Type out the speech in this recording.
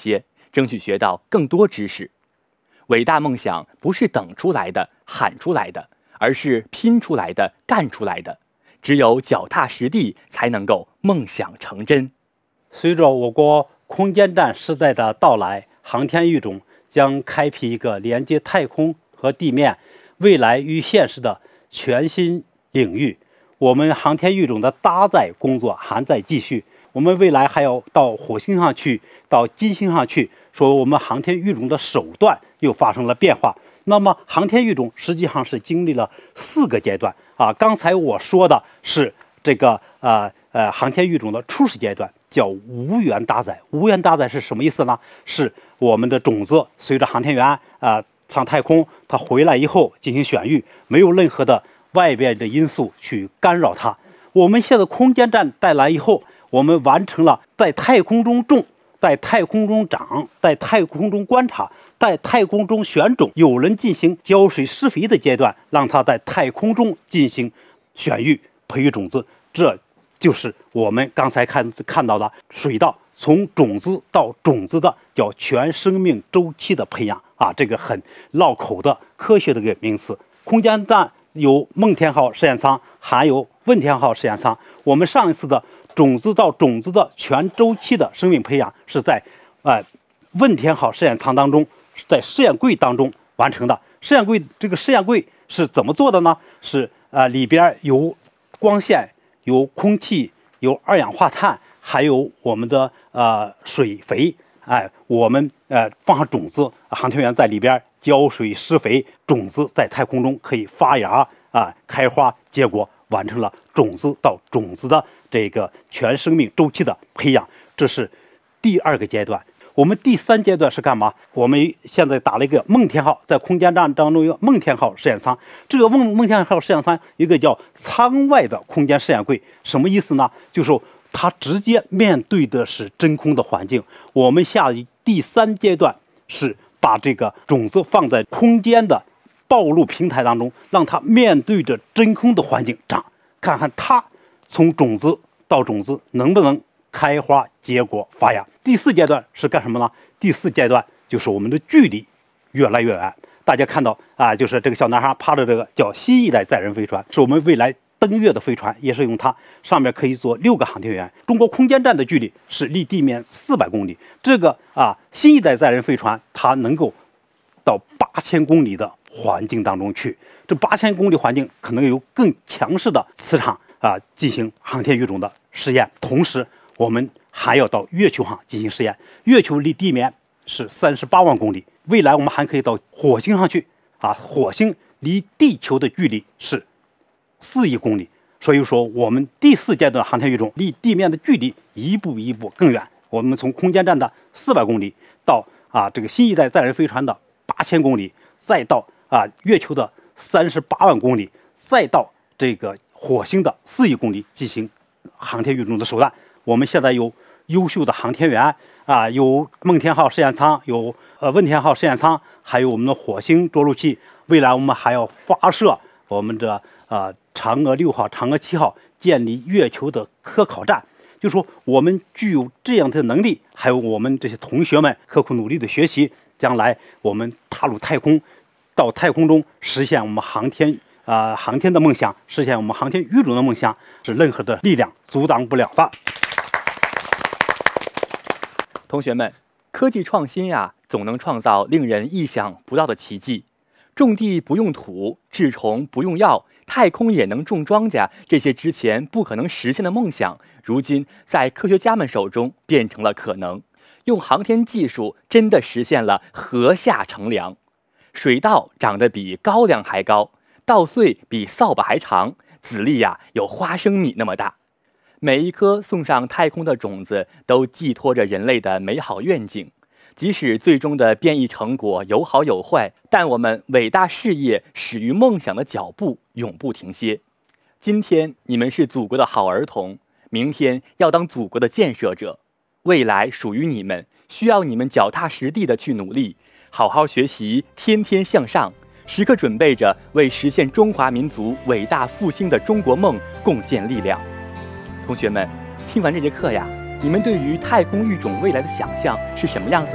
些，争取学到更多知识。伟大梦想不是等出来的、喊出来的，而是拼出来的、干出来的。只有脚踏实地，才能够梦想成真。 随着我国空间站时代的到来，航天育种将开辟一个连接太空和地面、未来与现实的全新领域。我们航天育种的搭载工作还在继续，我们未来还要到火星上去，到金星上去，说我们航天育种的手段又发生了变化。那么航天育种实际上是经历了4个阶段啊。刚才我说的是这个航天育种的初始阶段，叫无源搭载。无源搭载是什么意思呢？是我们的种子随着航天员上太空，它回来以后进行选育，没有任何的外边的因素去干扰它。我们现在空间站带来以后，我们完成了在太空中种、在太空中长、在太空中观察、在太空中选种，有人进行浇水施肥的阶段，让它在太空中进行选育、培育种子。这就是我们刚才看到的水稻从种子到种子的叫全生命周期的培养啊，这个很绕口的科学的一个名词。空间站有梦天号实验舱，还有问天号实验舱。我们上一次的种子到种子的全周期的生命培养是在问天号实验舱当中，在试验柜当中完成的。试验柜是怎么做的呢？是里边有光线、有空气、有二氧化碳，还有我们的水肥。我们放上种子，航天员在里边浇水施肥，种子在太空中可以发芽开花结果，完成了种子到种子的这个全生命周期的培养。这是第2个阶段。我们第3阶段是干嘛？我们现在打了一个梦天号，在空间站当中有梦天号实验舱。这个梦天号实验舱一个叫舱外的空间试验柜，什么意思呢？就是它直接面对的是真空的环境。我们第3阶段是把这个种子放在空间的暴露平台当中，让它面对着真空的环境长，看看它从种子到种子能不能开花结果发芽。第4阶段是干什么呢？第4阶段就是我们的距离越来越远。大家看到就是这个小男孩趴着，这个叫新一代载人飞船，是我们未来登月的飞船，也是用它，上面可以坐6个航天员。中国空间站的距离是离地面400公里，这个新一代载人飞船它能够到8000公里的环境当中去。这8000公里环境可能有更强势的磁场进行航天育种的实验。同时我们还要到月球上进行实验。月球离地面是38万公里，未来我们还可以到火星上去火星离地球的距离是4亿公里。所以说我们第4阶段航天育种离地面的距离一步一步更远。我们从空间站的400公里到这个新一代载人飞船的8000公里，再到月球的38万公里，再到这个火星的4亿公里进行航天育种的手段。我们现在有优秀的航天员有梦天号实验舱，有问天号实验舱，还有我们的火星着陆器。未来我们还要发射我们的嫦娥6号、嫦娥7号，建立月球的科考站。就说我们具有这样的能力，还有我们这些同学们刻苦努力的学习，将来我们踏入太空，到太空中实现我们航天的梦想，实现我们航天育种的梦想，是任何的力量阻挡不了的。 同学们，科技创新总能创造令人意想不到的奇迹。种地不用土，治虫不用药，太空也能种庄稼，这些之前不可能实现的梦想，如今在科学家们手中变成了可能。用航天技术真的实现了禾下乘凉。水稻长得比高粱还高，稻穗比扫把还长，籽粒有花生米那么大。每一颗送上太空的种子都寄托着人类的美好愿景。即使最终的变异成果有好有坏，但我们伟大事业始于梦想的脚步永不停歇。今天你们是祖国的好儿童，明天要当祖国的建设者。未来属于你们，需要你们脚踏实地的去努力，好好学习，天天向上，时刻准备着为实现中华民族伟大复兴的中国梦贡献力量。同学们，听完这节课你们对于太空育种未来的想象是什么样子？